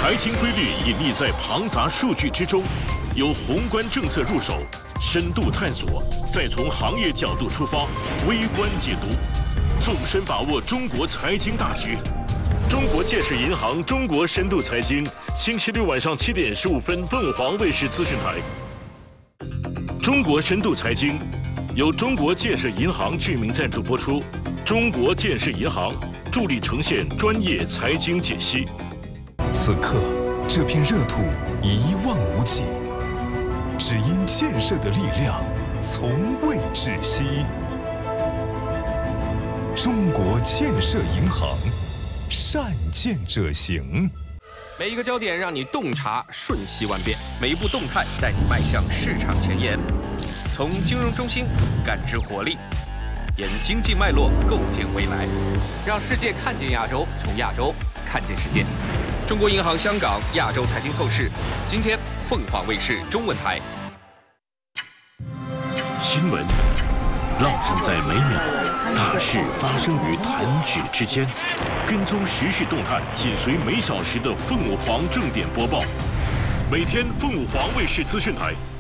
财经规律隐匿在庞杂数据之中，由宏观政策入手，深度探索，再从行业角度出发，微观解读，纵深把握中国财经大局。中国建设银行中国深度财经，星期六晚上7点15分，凤凰卫视资讯台。中国深度财经由中国建设银行致名赞助播出，中国建设银行助力呈现专业财经解析。 此刻，这片热土一望无际，只因建设的力量从未窒息。中国建设银行，善建者行。 每一个焦点让你洞察瞬息万变，每一步动态带你迈向市场前沿。从金融中心感知活力，沿经济脉络构建未来，让世界看见亚洲，从亚洲看见世界。中国银行香港亚洲财经透视，今天凤凰卫视中文台。 新闻浪生在每秒，大事发生于弹指之间。跟踪时事动态，紧随每小时的凤凰正点播报。每天凤凰卫视资讯台